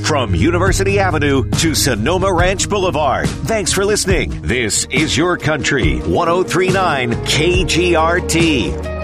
From University Avenue to Sonoma Ranch Boulevard. Thanks for listening. This is Your Country 103.9 KGRT.